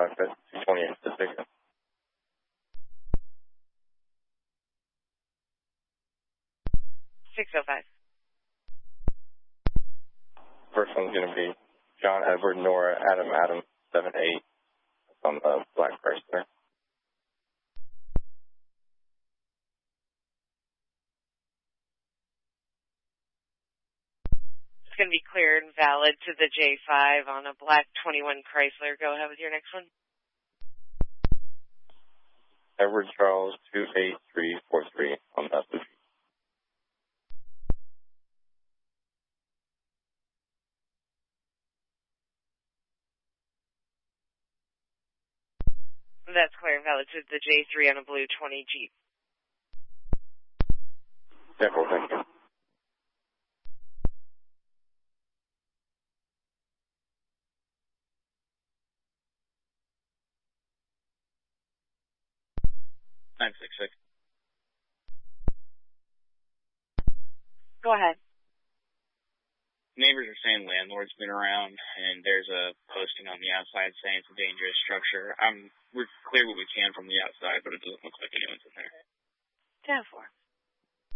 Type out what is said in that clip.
cockpit 228 Pacific. First one's going to be John Edward Nora Adam 78 on the Black Chrysler. It's going to be cleared and valid to the J5 on a Black 21 Chrysler. Go ahead with your next one. Edward Charles 28343 on that Suzuki. That's clear and valid to the J3 on a blue 20 Jeep. Careful, thank you. Go ahead. Neighbors are saying landlord's been around, and there's a posting on the outside saying it's a dangerous structure. We're clear what we can from the outside, but it doesn't look like anyone's in there. 10-4.